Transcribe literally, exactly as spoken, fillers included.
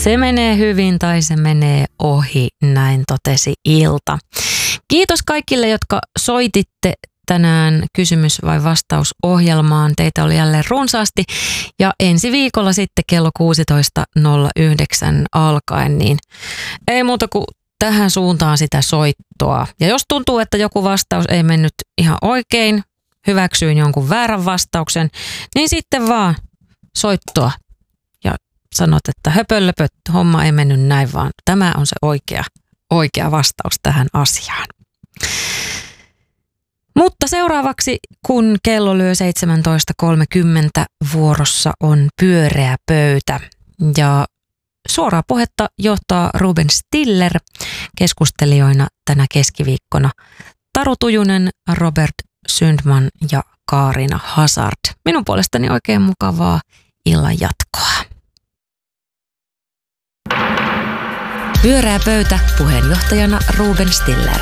se menee hyvin tai se menee ohi, näin totesi Ilta. Kiitos kaikille, jotka soititte tänään kysymys- vai vastausohjelmaan. Teitä oli jälleen runsaasti ja ensi viikolla sitten kello kuusitoista nolla yhdeksän alkaen, niin ei muuta kuin tähän suuntaan sitä soittoa. Ja jos tuntuu, että joku vastaus ei mennyt ihan oikein, hyväksyin jonkun väärän vastauksen, niin sitten vaan soittoa ja sanot, että höpöllöpöt, homma ei mennyt näin, vaan tämä on se oikea, oikea vastaus tähän asiaan. Mutta seuraavaksi, kun kello lyö seitsemäntoista kolmekymmentä, vuorossa on pyöreä pöytä ja suoraa puhetta johtaa Ruben Stiller, keskustelijoina tänä keskiviikkona Taru Tujunen, Robert Sundman ja Kaarina Hazard. Minun puolestani oikein mukavaa illan jatkoa. Pyöreä pöytä, puheenjohtajana Ruben Stiller.